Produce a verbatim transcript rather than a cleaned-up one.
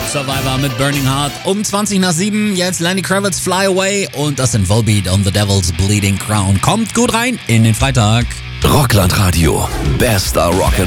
Survivor mit Burning Heart um zwanzig nach sieben. Jetzt Lenny Kravitz, Fly Away und das sind Volbeat on the Devil's Bleeding Crown. Kommt gut rein in den Freitag. Rockland Radio. Bester Rock